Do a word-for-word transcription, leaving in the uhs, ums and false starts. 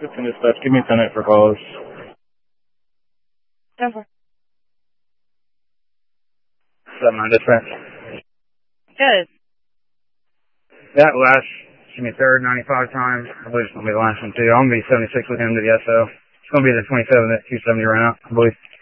fifteen dispatch, give me a ten eight for calls. Denver. seven nine dispatch. Good. That last, give me third, ninety-five time. I believe it's going to be the last one too. I'm going to be seventy-six with him to the S O. It's going to be the twenty-seven at two seventy right now, I believe.